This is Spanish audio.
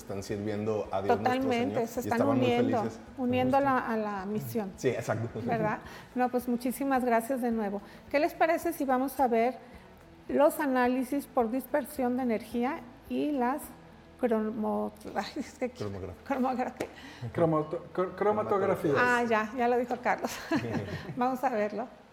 están sirviendo a Dios Totalmente, nuestro Señor. se Y están estaban muy uniendo, felices. uniendo a la misión. Sí, exacto. ¿Verdad? No, pues muchísimas gracias de nuevo. ¿Qué les parece si vamos a ver los análisis por dispersión de energía y las Cromatografía. Ah, ya lo dijo Carlos. Vamos a verlo.